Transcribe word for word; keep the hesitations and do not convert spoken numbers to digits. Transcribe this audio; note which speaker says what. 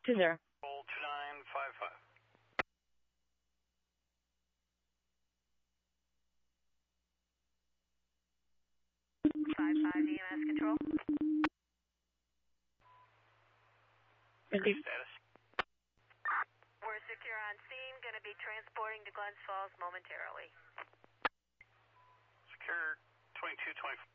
Speaker 1: Two zero.
Speaker 2: Roll two nine five five.
Speaker 3: Five five E M S control.
Speaker 1: Ready.
Speaker 2: Status.
Speaker 3: We're secure on scene. Going to be transporting to Glens Falls momentarily.
Speaker 2: Secure twenty-two twenty-four.